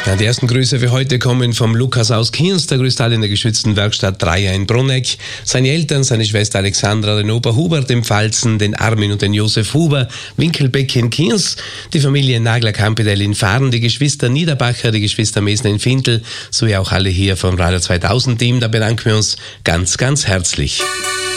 Ja, die ersten Grüße für heute kommen vom Lukas aus Kienz, der grüßt alle in der geschützten Werkstatt Dreier in Brunegg, seine Eltern, seine Schwester Alexandra, den Opa Hubert im Pfalzen, den Armin und den Josef Huber, Winkelbeck in Kienz, die Familie Nagler-Campedel in Fahren, die Geschwister Niederbacher, die Geschwister Mesner in Findel, sowie auch alle hier vom Radio 2000 Team, da bedanken wir uns ganz, ganz herzlich.